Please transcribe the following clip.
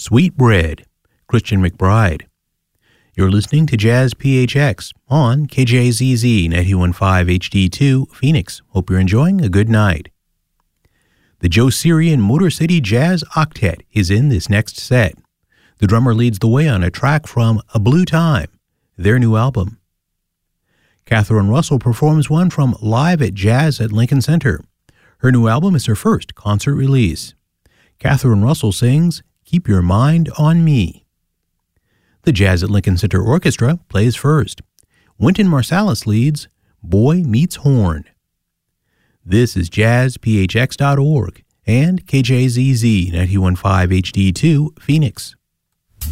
Sweet Bread, Christian McBride. You're listening to Jazz PHX on KJZZ 91.5 HD2 Phoenix. Hope you're enjoying a good night. The Joe Sirian Motor City Jazz Octet is in this next set. The drummer leads the way on a track from A Blue Time, their new album. Catherine Russell performs one from Live at Jazz at Lincoln Center. Her new album is her first concert release. Catherine Russell sings Keep Your Mind on Me. The Jazz at Lincoln Center Orchestra plays first. Wynton Marsalis leads Boy Meets Horn. This is jazzphx.org and KJZZ 91.5 HD2 Phoenix.